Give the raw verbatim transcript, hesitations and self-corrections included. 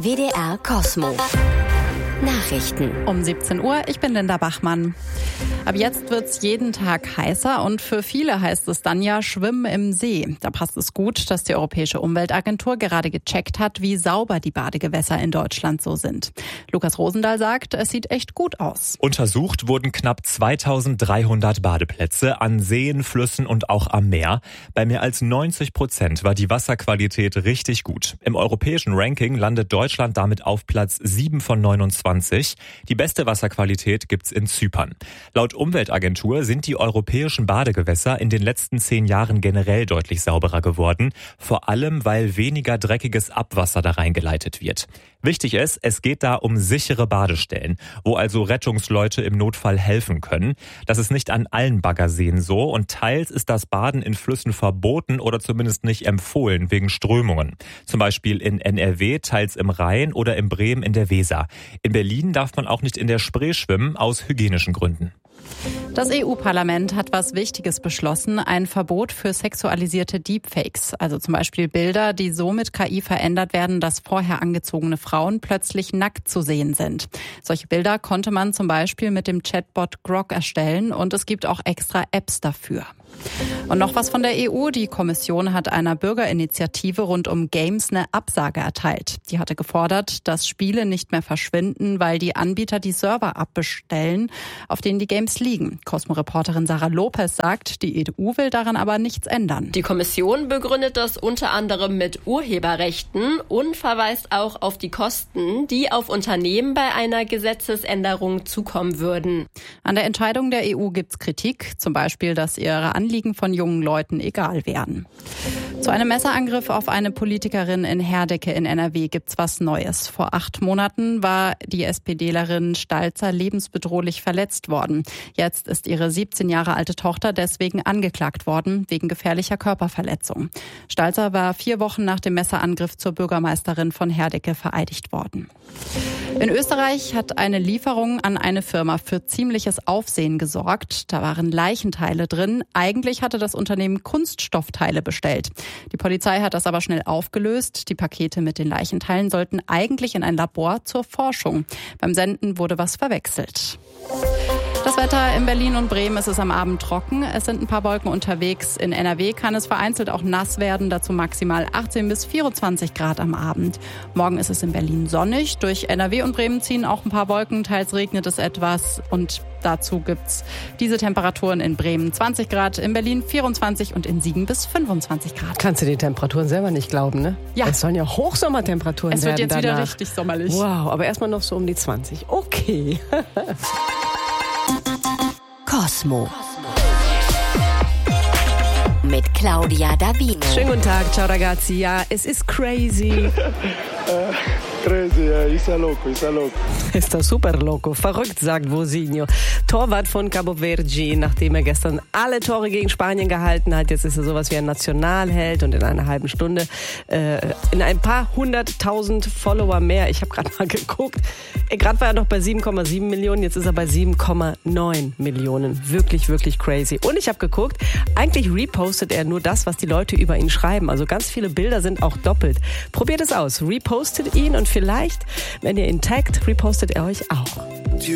W D R Cosmo. Nachrichten. Um siebzehn Uhr, ich bin Linda Bachmann. Ab jetzt wird's jeden Tag heißer und für viele heißt es dann ja Schwimmen im See. Da passt es gut, dass die Europäische Umweltagentur gerade gecheckt hat, wie sauber die Badegewässer in Deutschland so sind. Lukas Rosendahl sagt, es sieht echt gut aus. Untersucht wurden knapp zweitausenddreihundert Badeplätze an Seen, Flüssen und auch am Meer. Bei mehr als neunzig Prozent war die Wasserqualität richtig gut. Im europäischen Ranking landet Deutschland damit auf Platz sieben von neunundzwanzig. Die beste Wasserqualität gibt's in Zypern. Laut Umweltagentur sind die europäischen Badegewässer in den letzten zehn Jahren generell deutlich sauberer geworden. Vor allem, weil weniger dreckiges Abwasser da reingeleitet wird. Wichtig ist, es geht da um sichere Badestellen, wo also Rettungsleute im Notfall helfen können. Das ist nicht an allen Baggerseen so und teils ist das Baden in Flüssen verboten oder zumindest nicht empfohlen wegen Strömungen. Zum Beispiel in N R W, teils im Rhein oder in Bremen in der Weser. In Berlin darf man auch nicht in der Spree schwimmen, aus hygienischen Gründen. Das E U-Parlament hat was Wichtiges beschlossen, ein Verbot für sexualisierte Deepfakes, also zum Beispiel Bilder, die so mit K I verändert werden, dass vorher angezogene Frauen plötzlich nackt zu sehen sind. Solche Bilder konnte man zum Beispiel mit dem Chatbot Grok erstellen und es gibt auch extra Apps dafür. Und noch was von der E U. Die Kommission hat einer Bürgerinitiative rund um Games eine Absage erteilt. Die hatte gefordert, dass Spiele nicht mehr verschwinden, weil die Anbieter die Server abbestellen, auf denen die Games liegen. Cosmo-Reporterin Sarah Lopez sagt, die E U will daran aber nichts ändern. Die Kommission begründet das unter anderem mit Urheberrechten und verweist auch auf die Kosten, die auf Unternehmen bei einer Gesetzesänderung zukommen würden. An der Entscheidung der E U gibt's Kritik, zum Beispiel, dass ihre Anliegen von jungen Leuten egal wären. Zu einem Messerangriff auf eine Politikerin in Herdecke in N R W gibt's was Neues. Vor acht Monaten war die SPDlerin Stalzer lebensbedrohlich verletzt worden. Jetzt ist ihre siebzehn Jahre alte Tochter deswegen angeklagt worden, wegen gefährlicher Körperverletzung. Stalzer war vier Wochen nach dem Messerangriff zur Bürgermeisterin von Herdecke vereidigt worden. In Österreich hat eine Lieferung an eine Firma für ziemliches Aufsehen gesorgt. Da waren Leichenteile drin. Eigentlich hatte das Unternehmen Kunststoffteile bestellt. Die Polizei hat das aber schnell aufgelöst. Die Pakete mit den Leichenteilen sollten eigentlich in ein Labor zur Forschung. Beim Senden wurde was verwechselt. Das Wetter in Berlin und Bremen ist es am Abend trocken. Es sind ein paar Wolken unterwegs. In N R W kann es vereinzelt auch nass werden. Dazu maximal achtzehn bis vierundzwanzig Grad am Abend. Morgen ist es in Berlin sonnig. Durch N R W und Bremen ziehen auch ein paar Wolken. Teils regnet es etwas. Und dazu gibt's diese Temperaturen in Bremen zwanzig Grad, in Berlin vierundzwanzig und in Siegen bis fünfundzwanzig Grad. Kannst du die Temperaturen selber nicht glauben, ne? Ja. Es sollen ja Hochsommertemperaturen werden. Es wird jetzt danach. wieder richtig sommerlich. Wow, aber erstmal noch so um die zwanzig. Okay. Cosmo. Mit Claudia Davino. Schönen guten Tag, ciao ragazzi. Ja, es ist crazy. Crazy, ja, ist ja loco, ist ja loco. Ist das super loco, verrückt, sagt Vozinho. Torwart von Cabo Verde, nachdem er gestern alle Tore gegen Spanien gehalten hat. Jetzt ist er sowas wie ein Nationalheld und in einer halben Stunde äh, in ein paar hunderttausend Follower mehr. Ich habe gerade mal geguckt. Gerade war er noch bei sieben Komma sieben Millionen, jetzt ist er bei sieben Komma neun Millionen. Wirklich, wirklich crazy. Und ich habe geguckt, eigentlich repostet er nur das, was die Leute über ihn schreiben. Also ganz viele Bilder sind auch doppelt. Probiert es aus, repostet ihn und vielleicht, wenn ihr ihn taggt, repostet er euch auch.